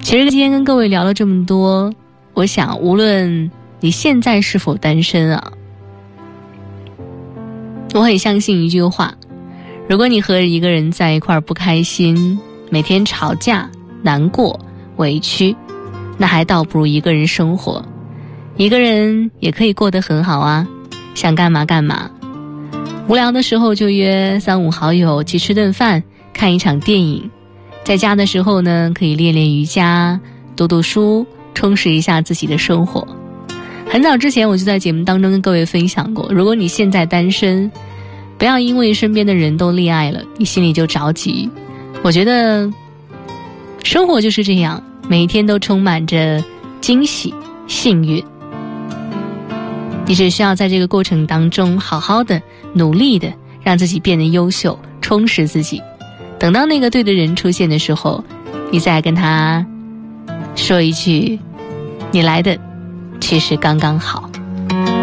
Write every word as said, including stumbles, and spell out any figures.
其实今天跟各位聊了这么多，我想无论你现在是否单身啊，我很相信一句话，如果你和一个人在一块儿不开心，每天吵架、难过、委屈，那还倒不如一个人生活。一个人也可以过得很好啊，想干嘛干嘛。无聊的时候就约三五好友去吃顿饭，看一场电影。在家的时候呢，可以练练瑜伽，读读书，充实一下自己的生活。很早之前我就在节目当中跟各位分享过，如果你现在单身，不要因为身边的人都恋爱了，你心里就着急。我觉得生活就是这样，每一天都充满着惊喜、幸运。你只需要在这个过程当中好好的、努力的让自己变得优秀，充实自己。等到那个对的人出现的时候，你再跟他说一句，你来的其实刚刚好。